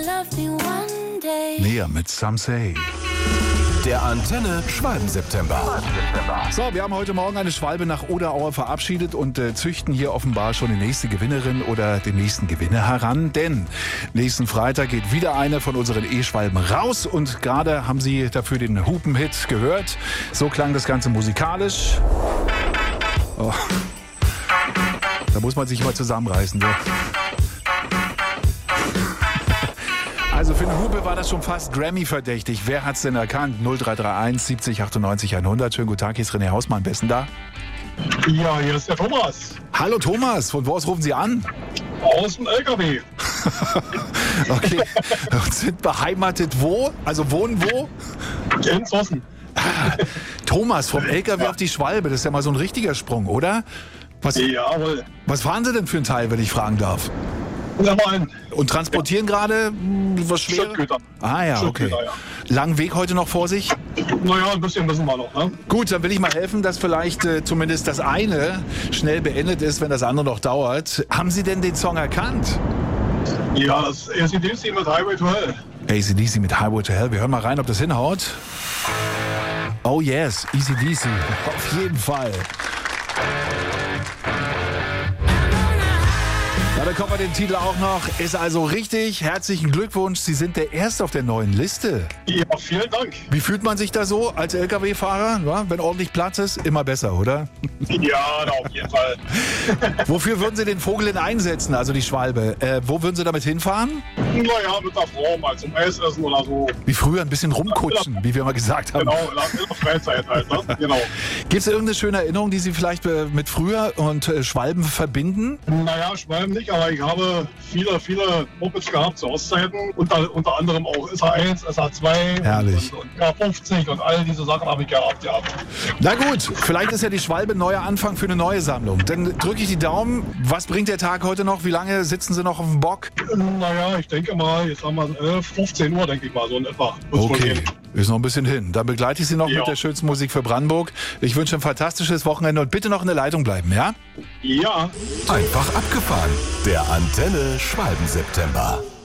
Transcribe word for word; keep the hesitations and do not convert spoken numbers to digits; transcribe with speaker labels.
Speaker 1: Näher mit Some Say.
Speaker 2: Der Antenne Schwalben-September.
Speaker 1: So, wir haben heute Morgen eine Schwalbe nach Oderauer verabschiedet und äh, züchten hier offenbar schon die nächste Gewinnerin oder den nächsten Gewinner heran. Denn nächsten Freitag geht wieder eine von unseren E-Schwalben raus. Und gerade haben Sie dafür den Hupen-Hit gehört. So klang das Ganze musikalisch. Oh. Da muss man sich mal zusammenreißen. Ne? Also für eine Hupe war das schon fast Grammy-verdächtig. Wer hat's denn erkannt? null drei drei eins siebzig achtundneunzig hundert. Schönen guten Tag, hier ist René Hausmann. Besten da.
Speaker 3: Ja, hier ist der Thomas.
Speaker 1: Hallo Thomas, von wo aus rufen Sie an?
Speaker 3: Aus dem L K W.
Speaker 1: Okay, und sind beheimatet wo? Also wohnen wo?
Speaker 3: In Zossen.
Speaker 1: Ah, Thomas, vom L K W auf die Schwalbe, das ist ja mal so ein richtiger Sprung, oder? Was,
Speaker 3: Jawohl.
Speaker 1: was fahren Sie denn für ein Teil, wenn ich fragen darf?
Speaker 3: Ja, mein.
Speaker 1: Und transportieren gerade hm, was Schweres?
Speaker 3: Schüttgüter.
Speaker 1: Ah ja, okay.
Speaker 3: Schüttgüter, ja.
Speaker 1: Langen Weg heute noch vor sich?
Speaker 3: Naja, ein bisschen müssen wir noch, ne?
Speaker 1: Gut, dann will ich mal helfen, dass vielleicht äh, zumindest das eine schnell beendet ist, wenn das andere noch dauert. Haben Sie denn den Song erkannt?
Speaker 3: Ja, das A C D C mit Highway to Hell.
Speaker 1: A C D C mit Highway to Hell. Wir hören mal rein, ob das hinhaut. Oh yes, A C D C. Auf jeden Fall. Da bekommen wir den Titel auch noch. Ist also richtig. Herzlichen Glückwunsch. Sie sind der Erste auf der neuen Liste.
Speaker 3: Ja, vielen Dank.
Speaker 1: Wie fühlt man sich da so als L K W-Fahrer? Ja, wenn ordentlich Platz ist, immer besser, oder?
Speaker 3: Ja, da auf jeden Fall.
Speaker 1: Wofür würden Sie den Vogel denn einsetzen, also die Schwalbe? Äh, wo würden Sie damit hinfahren?
Speaker 3: Naja, mit der Frau mal zum Eisessen oder so.
Speaker 1: Wie früher, ein bisschen rumkutschen, wie wir mal gesagt haben.
Speaker 3: Genau, in der Freizeit halt, ne? Genau.
Speaker 1: Gibt es irgendeine schöne Erinnerung, die Sie vielleicht äh, mit früher und äh, Schwalben verbinden?
Speaker 3: Naja, Schwalben nicht, aber ich habe viele, viele Mopeds gehabt zu Ostzeiten. Unter, unter anderem auch S H eins, S H zwei
Speaker 1: Herrlich.
Speaker 3: Und, und K fünfzig und all diese Sachen habe ich gehabt, ja.
Speaker 1: Na gut, vielleicht ist ja die Schwalbe ein neuer Anfang für eine neue Sammlung. Dann drücke ich die Daumen. Was bringt der Tag heute noch? Wie lange sitzen Sie noch auf dem Bock?
Speaker 3: Naja, ich denke mal, jetzt haben wir elf, fünfzehn Uhr, denke ich mal, so in etwa. Wird's wohl
Speaker 1: Okay,
Speaker 3: gehen.
Speaker 1: ist noch ein bisschen hin. Dann begleite ich Sie noch
Speaker 3: Ja.
Speaker 1: mit der schönsten Musik für Brandenburg. Ich wünsche ein fantastisches Wochenende und bitte noch in der Leitung bleiben, ja?
Speaker 3: Ja.
Speaker 2: Einfach abgefahren. Der Antenne Schwalben-September.